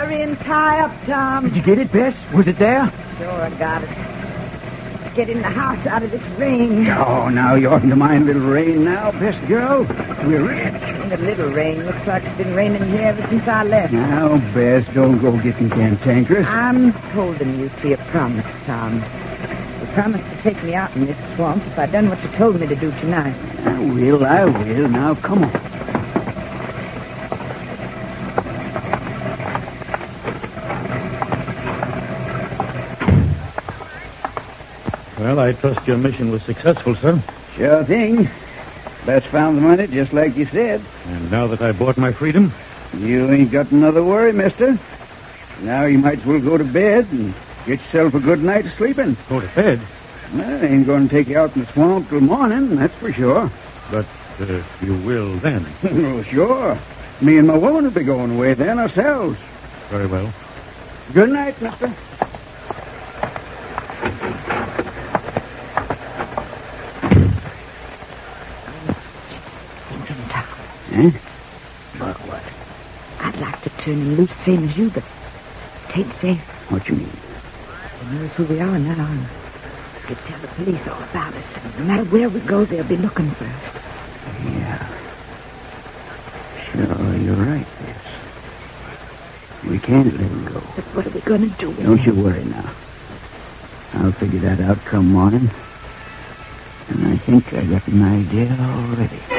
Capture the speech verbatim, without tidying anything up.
Hurry and tie up, Tom. Did you get it, Bess? Was it there? Sure, I got it. Get in the house out of this rain. Oh, now you oughtn't to mind little rain now, Bess girl. We're rich. And the little rain looks like it's been raining here ever since I left. Now, Bess, don't go getting cantankerous. I'm holding you to your promise, Tom. You promised to take me out in this swamp if I'd done what you told me to do tonight. I will, I will. Now, come on. Well, I trust your mission was successful, sir. Sure thing. Bess found the money just like you said. And now that I bought my freedom? You ain't got another worry, mister. Now you might as well go to bed and get yourself a good night's sleeping. Go to bed? Well, they ain't going to take you out in the swamp till morning, that's for sure. But uh, you will then? Oh, sure. Me and my woman will be going away then ourselves. Very well. Good night, mister. Eh? Look, what? I'd like to turn him loose same as you, but it ain't safe. What you mean? He knows who we are now, and he'll tell the police all about us. And no matter where we go, they'll be looking for us. Yeah. Sure, you're right, Bess. We can't let him go. But what are we going to do? Don't you worry now. I'll figure that out come morning. And I think I got an idea already.